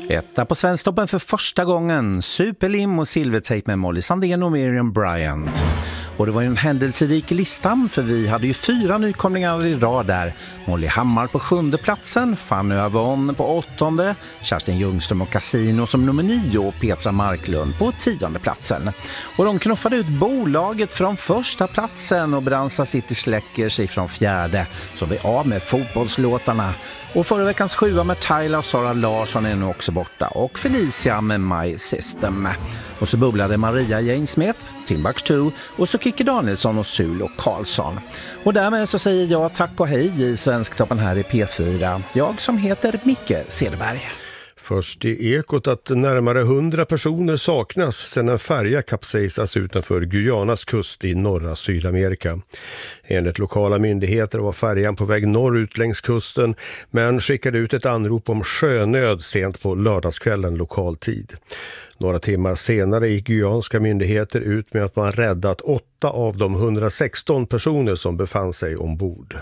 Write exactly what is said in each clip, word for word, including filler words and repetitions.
Etta på Svensktoppen för första gången. Superlim och silvertejp med Molly Sandén och Miriam Bryant. Och det var en händelserik listan, för vi hade ju fyra nykomlingar i rad där. Molly Hammar på sjunde platsen, Fanny Avon på åttonde, Kerstin Ljungström och Casino som nummer nio och Petra Marklund på tionde platsen. Och de knuffade ut bolaget från första platsen och Brandsta City släcker sig från fjärde. Så vi av med fotbollslåtarna. Och förra veckans sjua med Tyler och Sara Larsson är nu också borta. Och Felicia med My System. Och så bubblade Maria Jane Smith, Timbuktu och så Kikki Danielsson och Sulo Karlsson. Och därmed så säger jag tack och hej i Svensktoppen här i P fyra. Jag som heter Micke Cederberg. Först i Ekot att närmare hundra personer saknas sedan en färja kapsejsas utanför Guyanas kust i norra Sydamerika. Enligt lokala myndigheter var färjan på väg norrut längs kusten, men skickade ut ett anrop om sjönöd sent på lördagskvällen lokal tid. Några timmar senare gick guyanska myndigheter ut med att man räddat åtta av de hundrasexton personer som befann sig ombord.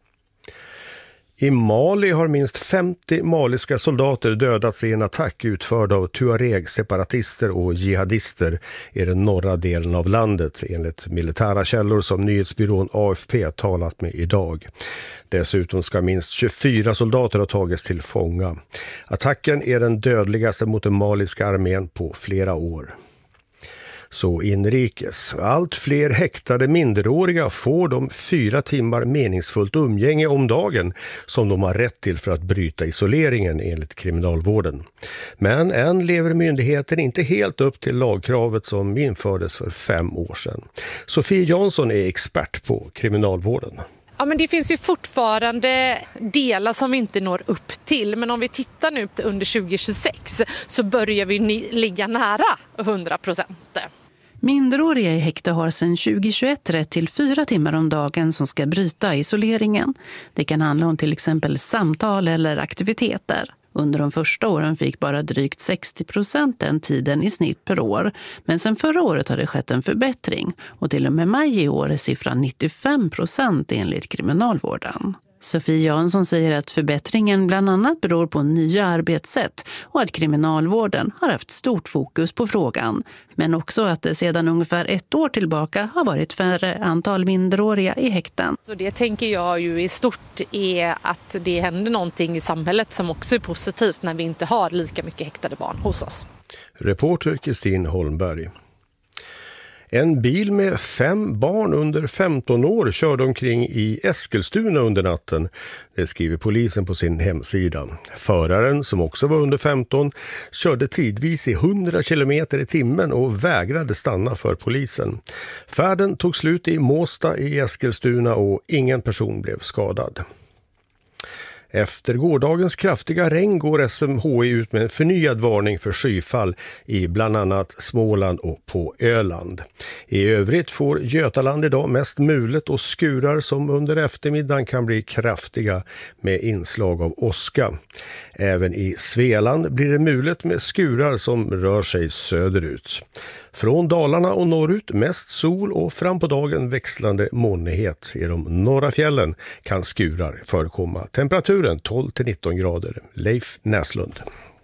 I Mali har minst femtio maliska soldater dödats i en attack utförd av Tuareg-separatister och jihadister i den norra delen av landet, enligt militära källor som nyhetsbyrån A F P talat med idag. Dessutom ska minst tjugofyra soldater ha tagits till fånga. Attacken är den dödligaste mot den maliska armén på flera år. Så inrikes. Allt fler häktade minderåriga får de fyra timmar meningsfullt umgänge om dagen som de har rätt till för att bryta isoleringen enligt kriminalvården. Men än lever myndigheten inte helt upp till lagkravet som infördes för fem år sedan. Sofie Jansson är expert på kriminalvården. Ja, men det finns ju fortfarande delar som vi inte når upp till. Men om vi tittar nu under tjugo tjugosex så börjar vi ni- ligga nära hundra procent. Minderåriga i häkte har sedan tjugo tjugoett rätt till fyra timmar om dagen som ska bryta isoleringen. Det kan handla om till exempel samtal eller aktiviteter. Under de första åren fick bara drygt sextio procent den tiden i snitt per år. Men sen förra året har det skett en förbättring. Och till och med maj i år är siffran nittiofem procent enligt kriminalvården. Sofie Jansson säger att förbättringen bland annat beror på nya arbetssätt och att kriminalvården har haft stort fokus på frågan. Men också att det sedan ungefär ett år tillbaka har varit färre antal minderåriga i häkten. Så det tänker jag ju i stort är att det händer någonting i samhället som också är positivt när vi inte har lika mycket häktade barn hos oss. Reporter Kristin Holmberg. En bil med fem barn under femton år körde omkring i Eskilstuna under natten. Det skriver polisen på sin hemsida. Föraren, som också var under femton, körde tidvis i hundra kilometer i timmen och vägrade stanna för polisen. Färden tog slut i Måsta i Eskilstuna och ingen person blev skadad. Efter gårdagens kraftiga regn går S M H I ut med en förnyad varning för skyfall i bland annat Småland och på Öland. I övrigt får Götaland idag mest mulet och skurar som under eftermiddagen kan bli kraftiga med inslag av åska. Även i Svealand blir det mulet med skurar som rör sig söderut. Från Dalarna och norrut mest sol och fram på dagen växlande molnighet. I de norra fjällen kan skurar förekomma. Temperaturen tolv till nitton grader. Leif Näslund.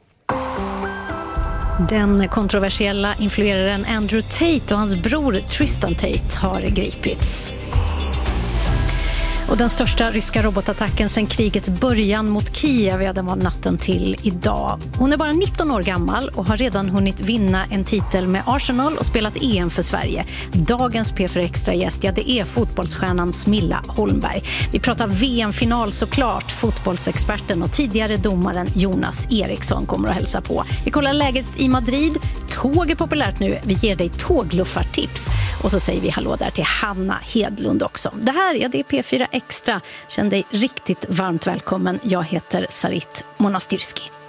Den kontroversiella influeraren Andrew Tate och hans bror Tristan Tate har gripits. Och den största ryska robotattacken sedan krigets början mot Kiev, ja, den var natten till idag. Hon är bara nitton år gammal och har redan hunnit vinna en titel med Arsenal och spelat E M för Sverige. Dagens P fyra Extra-gäst, ja, det är fotbollsstjärnan Smilla Holmberg. Vi pratar V M-final såklart. Fotbollsexperten och tidigare domaren Jonas Eriksson kommer att hälsa på. Vi kollar läget i Madrid. Tåg är populärt nu. Vi ger dig tågluffartips. Och så säger vi hallå där till Hanna Hedlund också. Det här är det P fyra Extra. Känn dig riktigt varmt välkommen. Jag heter Sarit Monastyrski.